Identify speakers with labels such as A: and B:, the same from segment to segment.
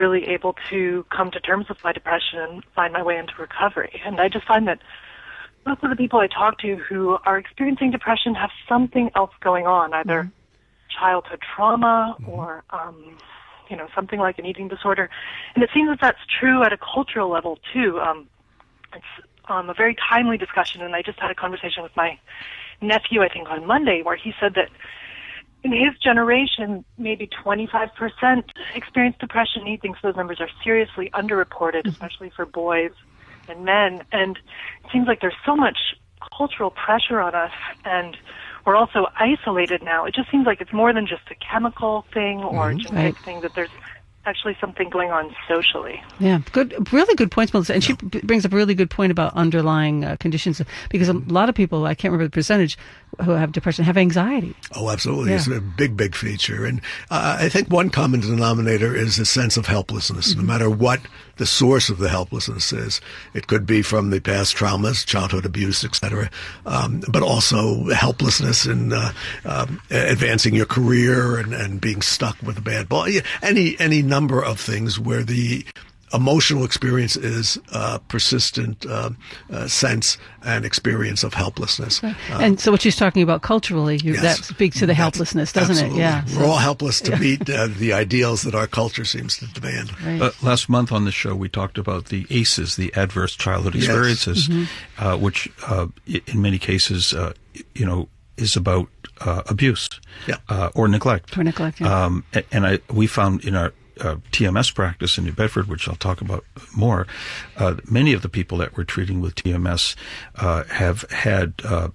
A: really able to come to terms with my depression and find my way into recovery. And I just find that most of the people I talk to who are experiencing depression have something else going on, either childhood trauma or, something like an eating disorder. And it seems that that's true at a cultural level, too. It's a very timely discussion, and I just had a conversation with my nephew, I think, on Monday, where he said that in his generation, maybe 25% experience depression. He thinks those numbers are seriously underreported, especially for boys and men. And it seems like there's so much cultural pressure on us, and we're also isolated now. It just seems like it's more than just a chemical thing or a genetic thing, that there's actually something going on socially.
B: Yeah, really good points, Melissa. And she brings up a really good point about underlying conditions, because a lot of people, I can't remember the percentage, who have depression have anxiety.
C: Oh, absolutely. Yeah. It's a big feature. And I think one common denominator is a sense of helplessness, no matter what the source of the helplessness is. It could be from the past traumas, childhood abuse, etc., but also helplessness in advancing your career and being stuck with a bad boss. Any number of things where the emotional experience is persistent sense and experience of helplessness.
B: Right. And so what she's talking about culturally, that speaks to the helplessness, doesn't
C: absolutely.
B: It? Yeah.
C: We're all helpless to meet the ideals that our culture seems to demand.
B: Right.
D: Last month on the show, we talked about the ACEs, the Adverse Childhood Experiences, which in many cases, is about abuse or neglect.
B: Or neglect, yeah.
D: And we found in our TMS practice in New Bedford, which I'll talk about more, many of the people that we're treating with TMS have had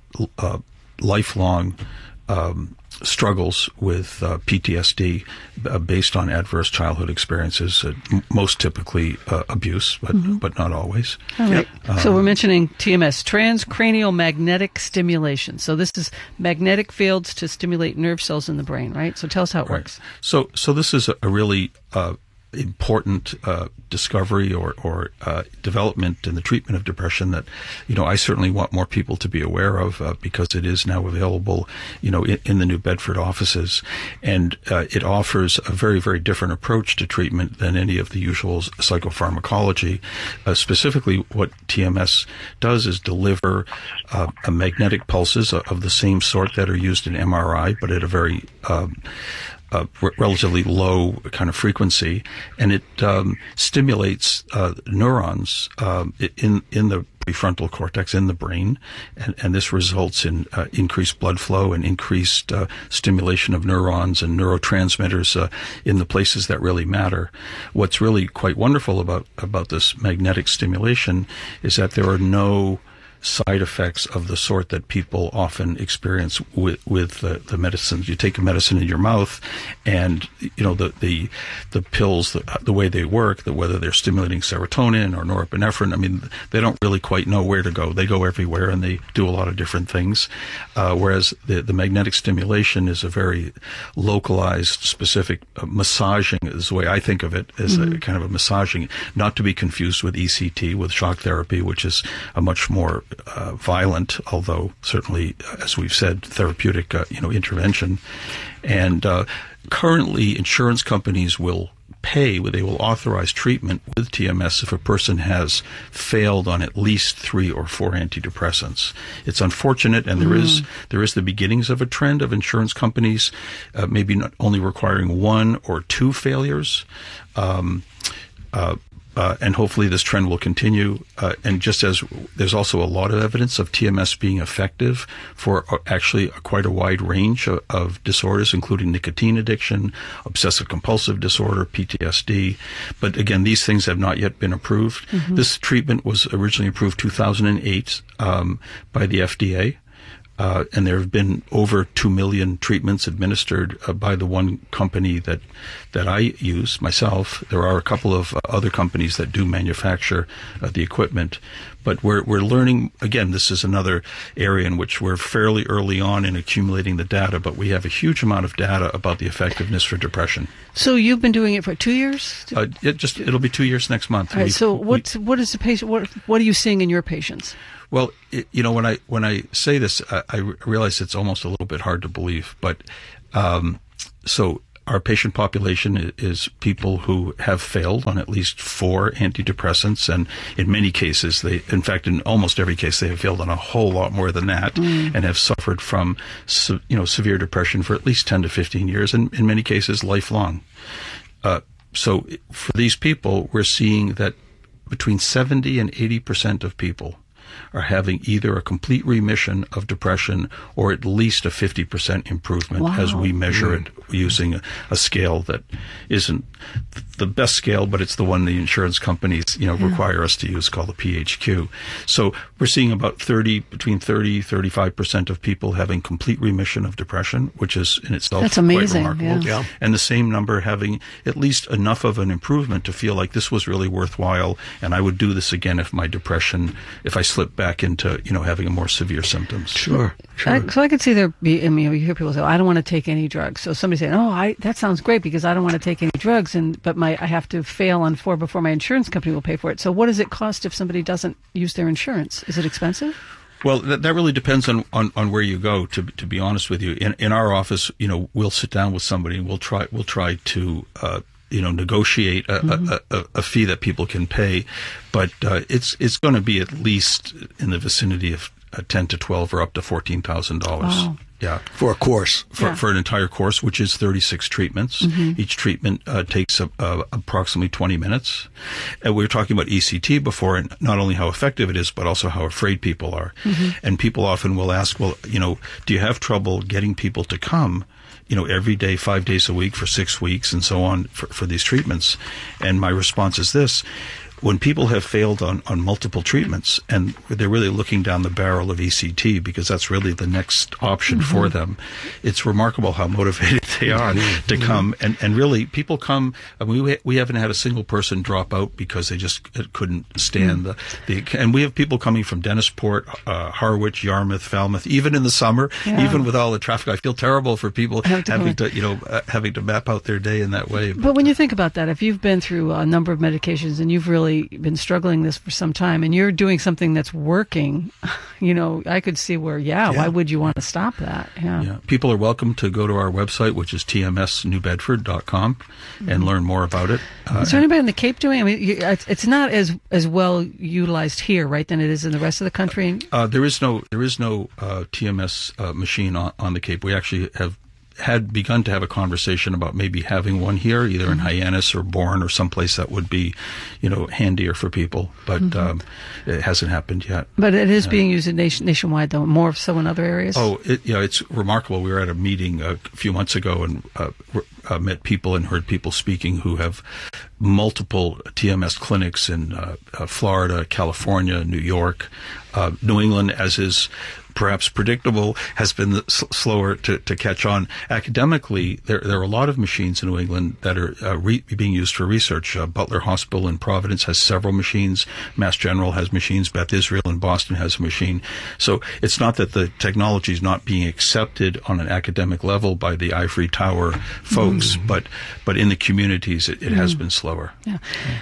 D: lifelong struggles with PTSD based on adverse childhood experiences, most typically abuse, but not always.
B: All right. So we're mentioning TMS, transcranial magnetic stimulation. So this is magnetic fields to stimulate nerve cells in the brain, right? So tell us how it works.
D: So this is a really important discovery or development in the treatment of depression that, I certainly want more people to be aware of because it is now available, in the New Bedford offices. And it offers a very, very different approach to treatment than any of the usual psychopharmacology. Specifically, what TMS does is deliver magnetic pulses of the same sort that are used in MRI, but at a very relatively low kind of frequency, and it stimulates neurons in the prefrontal cortex in the brain, and this results in increased blood flow and increased stimulation of neurons and neurotransmitters in the places that really matter. What's really quite wonderful about this magnetic stimulation is that there are no side effects of the sort that people often experience with the medicines. You take a medicine in your mouth, and the pills, the way they work, whether they're stimulating serotonin or norepinephrine, they don't really quite know where to go. They go everywhere, and they do a lot of different things. Whereas the magnetic stimulation is a very localized, specific massaging, is the way I think of it, as a kind of a massaging, not to be confused with ECT, with shock therapy, which is a much more violent, although certainly, as we've said, therapeutic, intervention. And currently, insurance companies will they will authorize treatment with TMS if a person has failed on at least 3 or 4 antidepressants. It's unfortunate, and there is the beginnings of a trend of insurance companies maybe not only requiring 1 or 2 failures. And hopefully this trend will continue. And just as there's also a lot of evidence of TMS being effective for actually quite a wide range of disorders, including nicotine addiction, obsessive compulsive disorder, PTSD. But again, these things have not yet been approved. This treatment was originally approved 2008 by the FDA. And there have been over 2 million treatments administered by the one company that I use myself. There are a couple of other companies that do manufacture the equipment. But we're learning, again, this is another area in which we're fairly early on in accumulating the data, but we have a huge amount of data about the effectiveness for depression.
B: So you've been doing it for 2 years?
D: It'll be 2 years next month.
B: All right, so what is the patient? What are you seeing in your patients?
D: Well, when I say this, I realize it's almost a little bit hard to believe, but so our patient population is people who have failed on at least 4 antidepressants, and in many cases, in fact, in almost every case, they have failed on a whole lot more than that, and have suffered from, severe depression for at least 10 to 15 years, and in many cases, lifelong. So for these people, we're seeing that between 70 and 80% of people are having either a complete remission of depression or at least a 50% improvement as we measure it using a scale that isn't the best scale, but it's the one the insurance companies, require us to use, called the PHQ. So we're seeing about between 35% of people having complete remission of depression, which is in itself
B: That's amazing,
D: quite remarkable.
C: Yeah.
D: And the same number having at least enough of an improvement to feel like this was really worthwhile, and I would do this again if I slipped back into, having a more severe symptoms.
C: Sure.
B: So I could see you hear people say, I don't want to take any drugs. So somebody saying, that sounds great because I don't want to take any drugs, but I have to fail on 4 before my insurance company will pay for it. So what does it cost if somebody doesn't use their insurance? Is it expensive?
D: Well, that really depends on where you go, to be honest with you. In our office, we'll sit down with somebody and we'll try to negotiate a fee that people can pay, but it's going to be at least in the vicinity of 10 to 12 or up to $14,000.
B: Wow.
D: Yeah,
C: for a course,
D: for an entire course, which is 36 treatments. Each treatment takes approximately 20 minutes. And we were talking about ECT before, and not only how effective it is, but also how afraid people are. And people often will ask, well, do you have trouble getting people to come? Every day, 5 days a week for 6 weeks and so on for these treatments. And my response is this: when people have failed on multiple treatments and they're really looking down the barrel of ECT because that's really the next option for them, it's remarkable how motivated they are to come. And really, people come. We haven't had a single person drop out because they just couldn't stand and we have people coming from Dennisport, Harwich, Yarmouth, Falmouth, even in the summer, even with all the traffic. I feel terrible for people having to map out their day in that way.
B: But when you think about that, if you've been through a number of medications and you've really been struggling this for some time and you're doing something that's working, I could see where, why would you want to stop that? Yeah.
D: People are welcome to go to our website, which is tmsnewbedford.com, and learn more about it.
B: Is there anybody in the Cape doing? I mean, it's not as well utilized here, right, than it is in the rest of the country?
D: There is no TMS machine on the Cape. We actually had begun to have a conversation about maybe having one here, either in Hyannis or Bourne or someplace that would be, handier for people. But it hasn't happened yet.
B: But it is being used nationwide, though, more so in other areas?
D: Oh, it's remarkable. We were at a meeting a few months ago and met people and heard people speaking who have multiple TMS clinics in Florida, California, New York, New England, as is perhaps predictable, has been slower to catch on. Academically, there are a lot of machines in New England that are being used for research. Butler Hospital in Providence has several machines. Mass General has machines. Beth Israel in Boston has a machine. So it's not that the technology is not being accepted on an academic level by the ivory tower folks, but in the communities, it has been slower.
B: Yeah.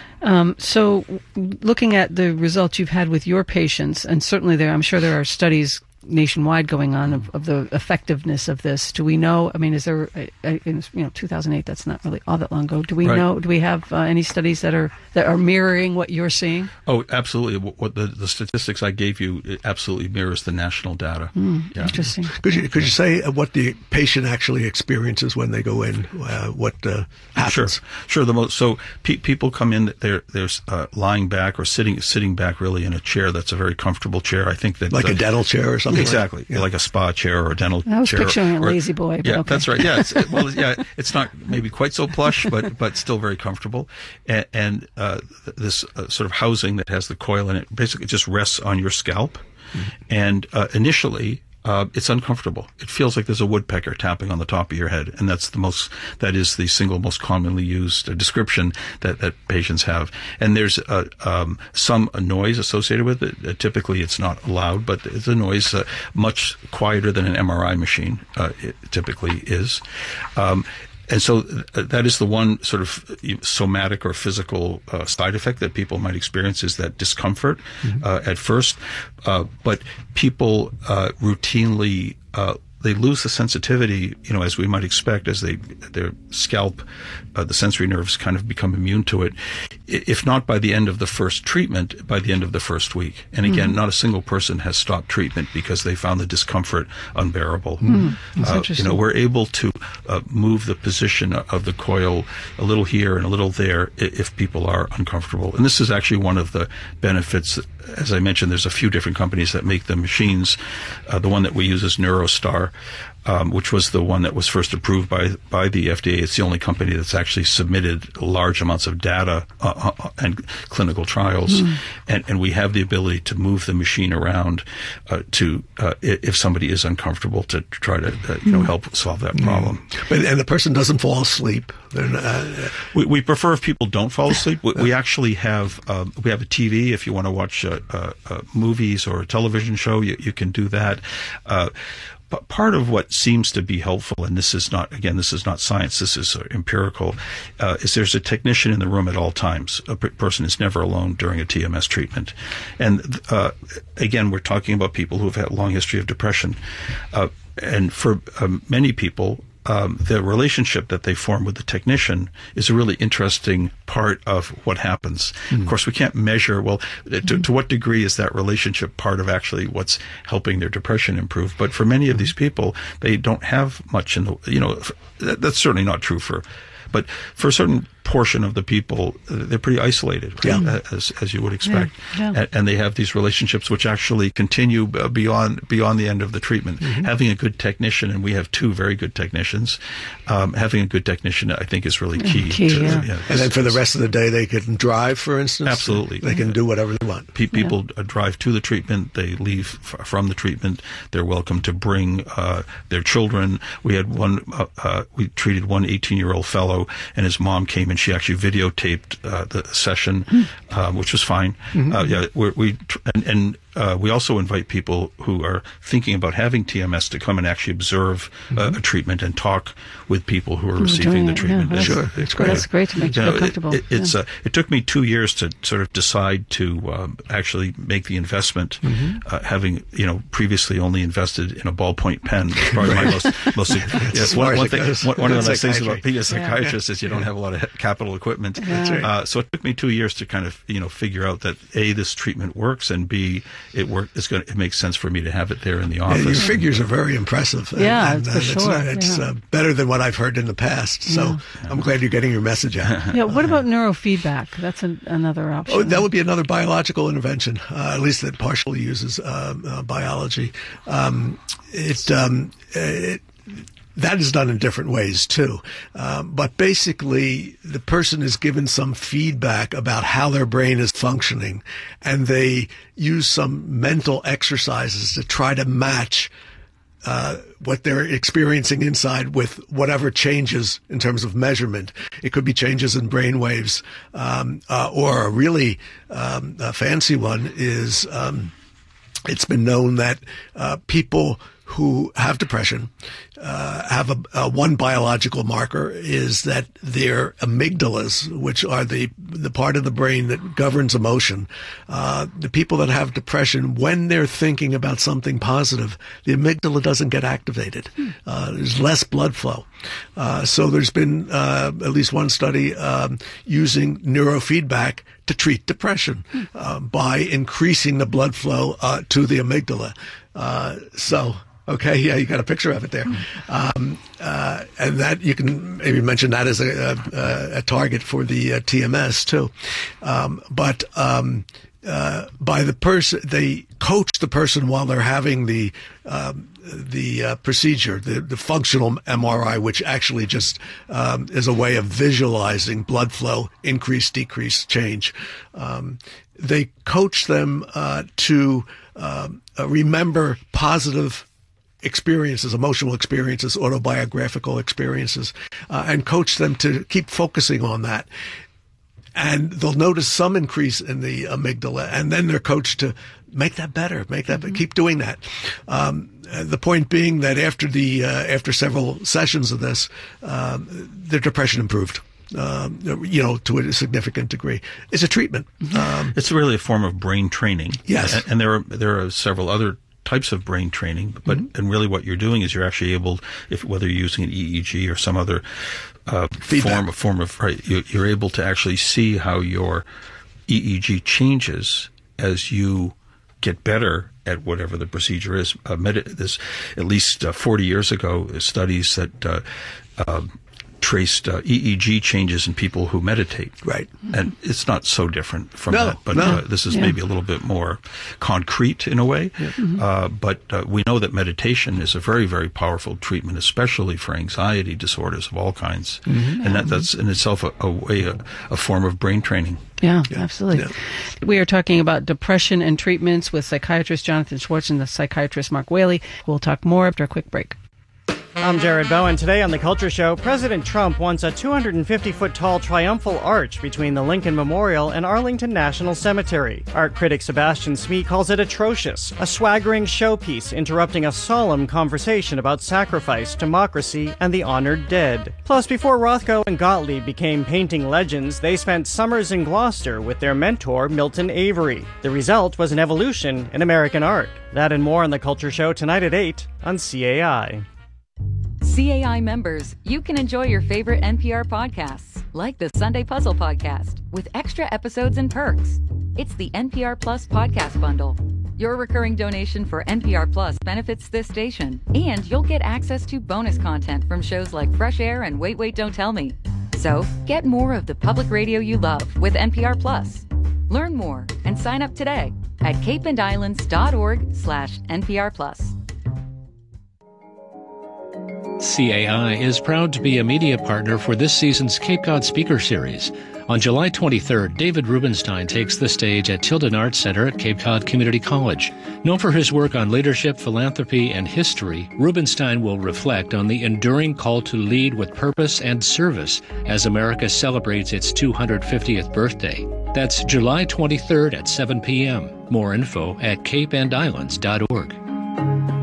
B: So looking at the results you've had with your patients, and certainly I'm sure there are studies nationwide going on of the effectiveness of this. Do we know? I mean, is there? In 2008. That's not really all that long ago. Do we know? Do we have any studies that are mirroring what you're seeing?
D: Oh, absolutely. What the statistics I gave you, it absolutely mirrors the national data.
B: Interesting.
C: Could you say what the patient actually experiences when they go in? What happens?
D: Sure. So people come in. They're lying back or sitting back really in a chair that's a very comfortable chair. I think that
C: like a dental chair or something.
D: Exactly, like a spa chair or a dental chair.
B: I was picturing a lazy boy. But
D: yeah,
B: okay.
D: That's right. Yeah, it's not maybe quite so plush, but still very comfortable. And this sort of housing that has the coil in it basically just rests on your scalp. And initially, it's uncomfortable. It feels like there's a woodpecker tapping on the top of your head, and that is the single most commonly used description that patients have. And there's some noise associated with it. Typically, it's not loud, but it's a noise much quieter than an MRI machine. It typically is. And so that is the one sort of somatic or physical side effect that people might experience, is that discomfort at first. But people routinely lose the sensitivity, as we might expect, as their scalp, the sensory nerves kind of become immune to it. If not by the end of the first treatment, by the end of the first week. And again, not a single person has stopped treatment because they found the discomfort unbearable. We're able to move the position of the coil a little here and a little there if people are uncomfortable. And this is actually one of the benefits. As I mentioned, there's a few different companies that make the machines. The one that we use is NeuroStar, which was the one that was first approved by the FDA. It's the only company that's actually submitted large amounts of data and clinical trials. And we have the ability to move the machine around if somebody is uncomfortable, to try to help solve that problem.
C: And the person doesn't fall asleep.
D: We prefer if people don't fall asleep. We actually have a TV. If you want to watch movies or a television show, you can do that. But part of what seems to be helpful, and this is not science, this is empirical, is there's a technician in the room at all times. A person is never alone during a TMS treatment. And again, we're talking about people who have had a long history of depression. And for many people, the relationship that they form with the technician is a really interesting part of what happens. Of course, we can't measure, to what degree is that relationship part of actually what's helping their depression improve. But for many of these people, they don't have much that's certainly not true but for a certain portion of the people, they're pretty isolated, right? As you would expect. And they have these relationships which actually continue beyond the end of the treatment. Having a good technician, and we have two very good technicians, having a good technician, I think, is really key.
C: And then for the rest of the day, they can drive, for instance?
D: Absolutely.
C: They can do whatever they want.
D: People drive to the treatment. They leave from the treatment. They're welcome to bring their children. We had we treated one 18-year-old fellow, and his mom came and she actually videotaped the session, which was fine. We also invite people who are thinking about having TMS to come and actually observe a treatment and talk with people who are receiving the treatment.
C: Sure, it's great.
B: That's great to make you feel comfortable.
D: It took me 2 years to sort of decide to actually make the investment, having previously only invested in a ballpoint pen. It's probably my most one of the nice things about being a psychiatrist is you don't have a lot of capital equipment.
C: Right.
D: So it took me 2 years to kind of figure out that A, this treatment works, and B, it makes sense for me to have it there in the office.
C: Your figures are very impressive.
B: And for sure.
C: It's better than what I've heard in the past. So I'm glad you're getting your message out.
B: What about neurofeedback? That's another option.
C: Oh, that would be another biological intervention, at least that partially uses biology. That is done in different ways, too. But basically, the person is given some feedback about how their brain is functioning, and they use some mental exercises to try to match what they're experiencing inside with whatever changes in terms of measurement. It could be changes in brain waves, or a really fancy one is it's been known that people who have depression have a one biological marker is that their amygdalas, which are the part of the brain that governs emotion, the people that have depression, when they're thinking about something positive, the amygdala doesn't get activated. There's less blood flow. So there's been at least one study using neurofeedback to treat depression by increasing the blood flow to the amygdala. Okay, you got a picture of it there. And that you can maybe mention that as a target for the TMS too. But by the person, they coach the person while they're having the procedure, the functional MRI, which actually just is a way of visualizing blood flow, increase, decrease, change. They coach them to remember positive experiences, emotional experiences, autobiographical experiences, and coach them to keep focusing on that. And they'll notice some increase in the amygdala, and then they're coached to make that better, keep doing that. The point being that after several sessions of this, their depression improved. To a significant degree. It's a treatment.
D: It's really a form of brain training.
C: Yes.
D: And there are several other types of brain training, but and really what you're doing is you're actually able, whether you're using an EEG or some other form of right, you're able to actually see how your EEG changes as you get better at whatever the procedure is. This, at least 40 years ago, studies that traced EEG changes in people who meditate.
C: Right.
D: And it's not so different from that, but this is maybe a little bit more concrete in a way. Yeah. But we know that meditation is a very, very powerful treatment, especially for anxiety disorders of all kinds. And that's in itself a form of brain training.
B: Yeah, absolutely. Yeah. We are talking about depression and treatments with psychiatrist Jonathan Schwartz and the psychiatrist Mark Whaley. We'll talk more after a quick break.
E: I'm Jared Bowen. Today on The Culture Show, President Trump wants a 250-foot-tall triumphal arch between the Lincoln Memorial and Arlington National Cemetery. Art critic Sebastian Smee calls it atrocious, a swaggering showpiece interrupting a solemn conversation about sacrifice, democracy, and the honored dead. Plus, before Rothko and Gottlieb became painting legends, they spent summers in Gloucester with their mentor, Milton Avery. The result was an evolution in American art. That and more on The Culture Show tonight at 8 on CAI.
F: CAI members, you can enjoy your favorite NPR podcasts, like the Sunday Puzzle Podcast, with extra episodes and perks. It's the NPR Plus Podcast Bundle. Your recurring donation for NPR Plus benefits this station, and you'll get access to bonus content from shows like Fresh Air and Wait, Wait, Don't Tell Me. So, get more of the public radio you love with NPR Plus. Learn more and sign up today at capeandislands.org/NPR Plus.
G: CAI is proud to be a media partner for this season's Cape Cod Speaker Series. On July 23rd, David Rubenstein takes the stage at Tilden Arts Center at Cape Cod Community College. Known for his work on leadership, philanthropy, and history, Rubenstein will reflect on the enduring call to lead with purpose and service as America celebrates its 250th birthday. That's July 23rd at 7 p.m. More info at capeandislands.org.